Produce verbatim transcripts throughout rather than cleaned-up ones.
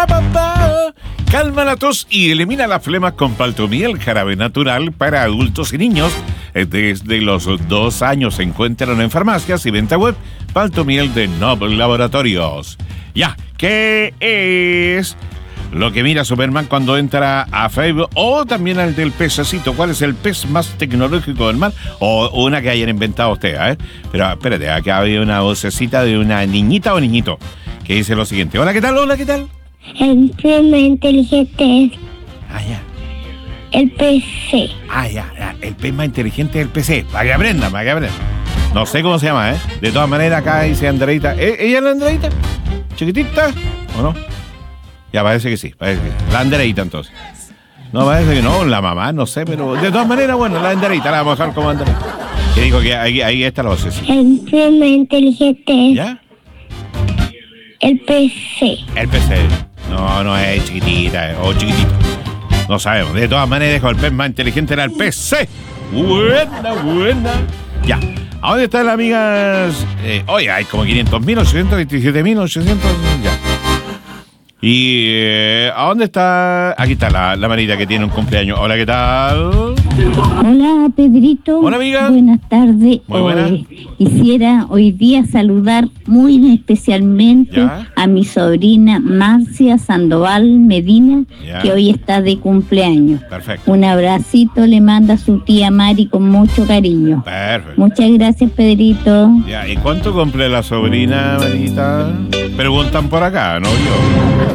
pa, pa, pa. Calma la tos y elimina las flemas con Paltomiel, jarabe natural para adultos y niños. Desde los dos años se encuentran en farmacias y venta web. Paltomiel de Noble Laboratorios. Ya, ¿qué es lo que mira Superman cuando entra a Facebook? O también al del pececito. ¿Cuál es el pez más tecnológico del mar? O una que hayan inventado ustedes, ¿eh? Pero espérate, acá había una vocecita de una niñita o niñito que dice lo siguiente. Hola, ¿qué tal? Hola, ¿qué tal? El pez más inteligente es Ah, ya. el P C. Ah, ya, ya. El pez más inteligente es el P C. Para que aprendan, para que aprendan. No sé cómo se llama, ¿eh? De todas maneras, acá dice Andreita. ¿Eh? ¿Ella es la Andreita? ¿Chiquitita? ¿O no? Ya, parece que sí. Parece que sí. La Andreita, entonces. No, parece que no. La mamá, no sé, pero de todas maneras, bueno, la Andreita la vamos a dejar como Andreita. Que dijo que ahí, ahí está la voz. Sí. El pez más inteligente es ¿Ya? el P C. El P C. No, no es chiquitita eh, o chiquitito. No sabemos. De todas maneras, el pez más inteligente era el P C. Buena, buena. Ya. ¿A dónde están las amigas? Eh, oye, hay como quinientos mil, ochocientos veintisiete mil, ochocientos. Ya. ¿Y eh, a dónde está? Aquí está la, la Marita que tiene un cumpleaños. Hola, ¿qué tal? Hola, Pedrito. Hola, amiga. Buenas tardes. Muy buena. Hoy quisiera hoy día saludar muy especialmente ¿Ya? a mi sobrina Marcia Sandoval Medina, ¿Ya? que hoy está de cumpleaños. Perfecto. Un abracito le manda su tía Mari con mucho cariño. Perfecto. Muchas gracias, Pedrito. Ya, ¿y cuánto cumple la sobrina, Marita? Preguntan por acá, ¿no? Yo.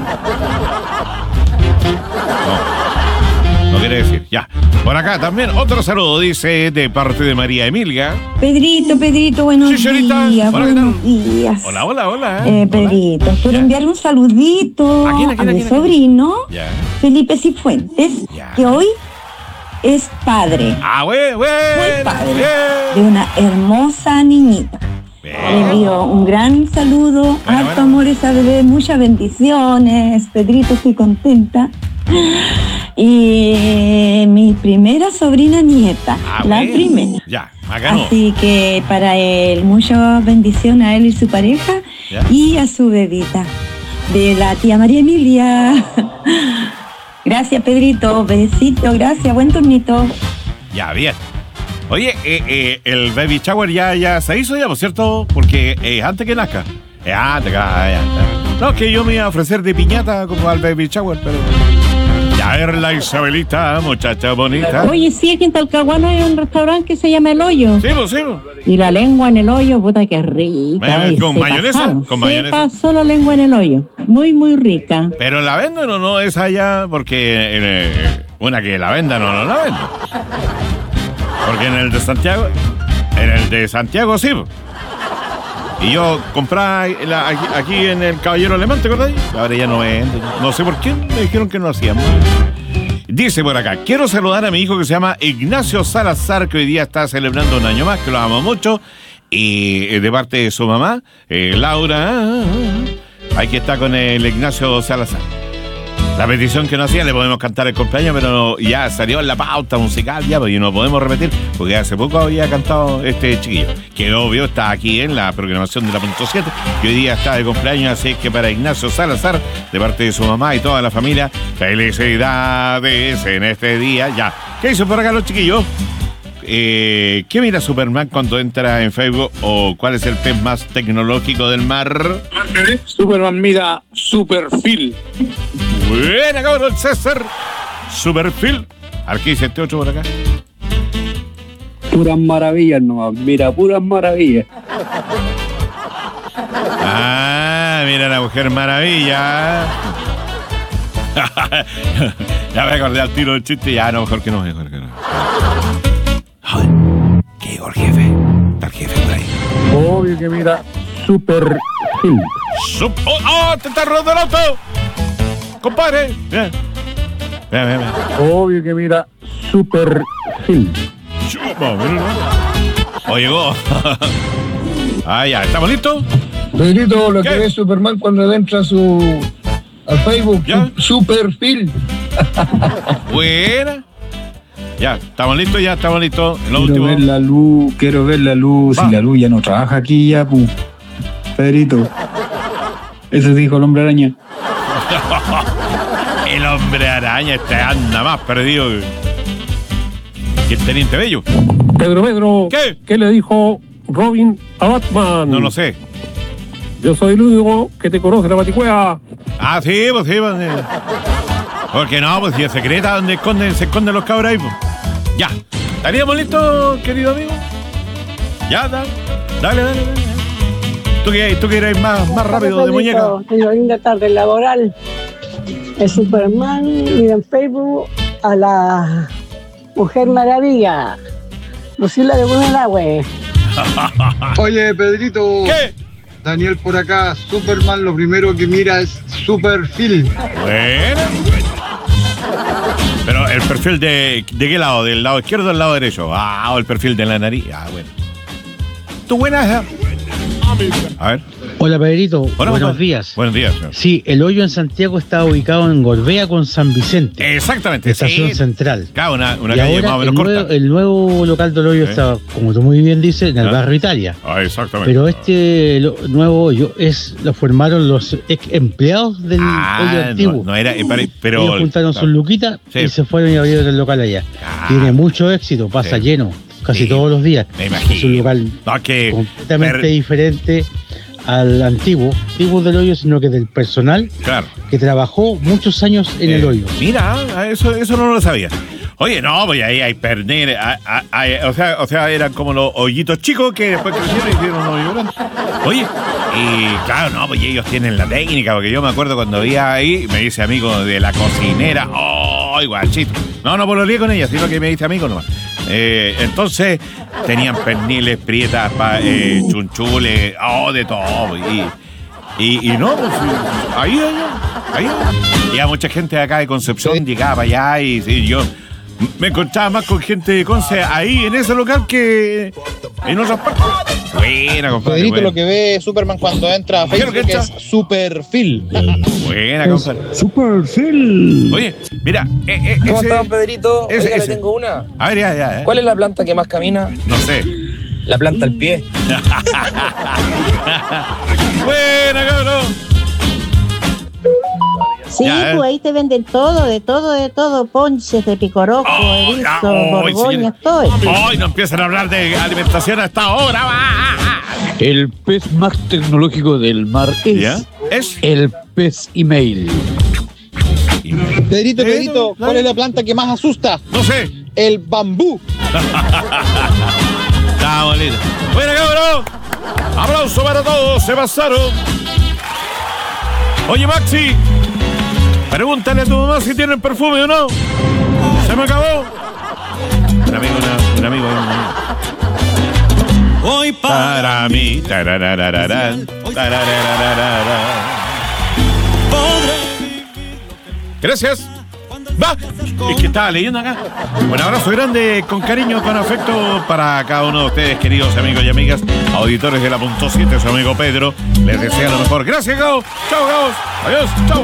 No, no quiere decir. Ya. Por acá también otro saludo, dice, de parte de María Emilia. Pedrito, Pedrito, buenos Sí, señorita. días, Hola, ¿qué buenos tal? días. Hola, hola, hola. Eh, Pedrito, Hola. quiero Ya. enviarle un saludito ¿A quién, a quién, a a mi quién, a quién? sobrino, Ya. Felipe Cifuentes, Ya. que hoy es padre, Ah, güey, güey. fue padre Bien. de una hermosa niñita. Bien. Le envío un gran saludo, Bueno, harto bueno. amor a esa bebé, muchas bendiciones, Pedrito, estoy contenta. Y mi primera sobrina nieta, Ah, la bueno. primera. Ya, acá no. Así que para él, muchas bendiciones a él y su pareja Ya. y a su bebita, de la tía María Emilia. Gracias, Pedrito, besito, gracias, buen turnito. Ya, bien. Oye, eh, eh, el baby shower ya, ya se hizo ya, ¿por cierto? Porque es antes que nazca. Es antes que ah, ya, ya. No, es que yo me iba a ofrecer de piñata como al baby shower, pero... Ya ver la Isabelita, muchacha bonita. Oye, sí, aquí en Talcahuano hay un restaurante que se llama El Hoyo. Sí, pues, sí, pues. Y la lengua en el hoyo, puta que rica. Vaya, Ay, ¿con se mayonesa? pasaron. ¿Con Se mayonesa? pasó la lengua en el hoyo. Muy, muy rica. Pero la venden o no es allá, porque eh, una que la venda no, no la venden. Porque en el de Santiago, en el de Santiago sí. po. Y yo compraba la- aquí, aquí en el Caballero Alemán, ¿te acordás? Ahora ya no venden. No sé por qué, me dijeron que no hacían más. Dice por acá, quiero saludar a mi hijo que se llama Ignacio Salazar, que hoy día está celebrando un año más, que lo amo mucho. Y eh, de parte de su mamá, eh, Laura, aquí está con el Ignacio Salazar. La petición que nos hacía, le podemos cantar el cumpleaños, pero ya salió en la pauta musical, ya, pues, y no podemos repetir, porque hace poco había cantado este chiquillo, que obvio está aquí en la programación de la punto siete, y hoy día está de cumpleaños, así que para Ignacio Salazar, de parte de su mamá y toda la familia, felicidades en este día, ya. ¿Qué hizo por acá los chiquillos? Eh, ¿Qué mira Superman cuando entra en Facebook? ¿O cuál es el pez más tecnológico del mar? Superman mira su perfil. Buena, cabrón, César. Su perfil. Aquí dice este otro por acá. Puras maravillas nomás, mira, puras maravillas. Ah, mira la Mujer Maravilla. Ya me acordé al tiro del chiste. Ya, no, mejor que no, mejor que no. Ay, ¿qué digo el jefe? Está el jefe por ahí. Obvio que mira su perfil. Sup- ¡Oh, oh, te está rodando el auto! ¡Compadre! Bien. Bien, bien, bien. Obvio que mira su perfil. Chupa, mira, ¿no? O llegó. Ah, ya, ¿estamos listos? Pedrito, lo ¿Qué? que ve Superman cuando entra a su al Facebook, ¿Ya? su, su perfil. Buena. Ya, ¿estamos listos? Ya, estamos listos. Lo Quiero último. ver la luz, quiero ver la luz. Va. Si la luz ya no trabaja aquí, ya, pu. Pedrito. Eso dijo el hombre araña. El hombre araña este anda más perdido que el teniente Bello. Pedro, Pedro. ¿Qué? ¿Qué le dijo Robin a Batman? No lo sé. Yo soy el único que te conoce la Baticueva. Ah, sí, pues sí, pues, eh. Porque no, pues si es secreta donde esconden, se esconden los cabros ahí, pues. Ya. ¿Estaríamos listos, querido amigo? Ya, dale, dale, dale. dale. ¿Tú que, tú que eres más, más rápido de muñeca? Una linda tarde laboral. El Superman, mira en Facebook a la Mujer Maravilla. Lucila de Buenelagüe. Oye, Pedrito. ¿Qué? Daniel por acá. Superman lo primero que mira es su perfil. Bueno. Pero el perfil de, ¿de qué lado? ¿Del lado izquierdo o del lado derecho? Ah, o el perfil de la nariz. Ah, bueno. ¿Tú buenas? A ver. Hola, Pedrito. Hola, buenos papá. días. Buenos días, señor. Sí, el hoyo en Santiago está ubicado en Gorbea con San Vicente. Exactamente. Estación Sí. central. Claro, una, una y calle ahora más o menos el, corta. nuevo, el nuevo local del hoyo ¿Eh? está, como tú muy bien dices, en el ¿Ah? barrio Italia. Ah, exactamente. Pero este lo, nuevo hoyo es lo formaron los ex empleados del ah, hoyo antiguo. No, no era, pero... Ellos juntaron claro. sus luquitas Sí. y se fueron y abrieron el local allá. Ah. Tiene mucho éxito, pasa Sí. lleno casi Sí. todos los días. Me imagino. Es un local No, que completamente per- diferente al antiguo, antiguo del hoyo, sino que del personal Claro. que trabajó muchos años en Eh, el hoyo. Mira, eso, eso no lo sabía. Oye, no, pues ahí hay pernil, hay- hay- hay- o sea, o sea, eran como los hoyitos chicos que después crecieron y hicieron unos hoyos grandes. Oye, y claro, no, pues ellos tienen la técnica, porque yo me acuerdo cuando había ahí, me dice amigo de la cocinera, oh, guachito. No, no pololeé con ella, sino que me dice amigo nomás. Eh, entonces, tenían perniles, prietas, pa, eh, chunchules, oh, de todo. Y, y, y no, pues ahí, ahí, ahí. Y a mucha gente de acá de Concepción llegaba para allá y, y yo me encontraba más con gente de Conce ahí en ese local que en otras partes. Buena, compadre. Pedrito, buena. lo que ve Superman cuando entra a ¿Qué es lo Facebook que es su perfil. Buena, compadre. Superfil. Oye, mira, eh, eh, ¿Cómo ese- estás, Pedrito? ese- Oiga, le ese. tengo una. A ver, ya, ya. eh. ¿Cuál es la planta que más camina? No sé. La planta al pie. Buena, cabrón. Sí, Ya, eh. pues ahí te venden todo, de todo, de todo. Ponches de picoroco, Oh, erizo, ah, oh, borgoñas, señor. todo eso. Hoy no empiezan a hablar de alimentación hasta ahora. Va. El pez más tecnológico del mar es, ¿Ya? ¿Es? el pez email. Pedrito, Eh, Pedrito, no, ¿cuál no. es la planta que más asusta? No sé. El bambú. Está bonito. Bueno, cabrón. Aplauso para todos. Se pasaron. Oye, Maxi. Pregúntale a tu mamá si tienen perfume o no. Se me acabó. Un amigo, una- un amigo, un amigo. Hoy Para mí. Tarararararán, tarararararán. Gracias. Va. Es que estaba leyendo acá. Un abrazo grande, con cariño, con afecto para cada uno de ustedes, queridos amigos y amigas, auditores de la punto siete, su amigo Pedro. Les desea lo mejor. Gracias, Gao. Chao, Gao. Adiós. Chao.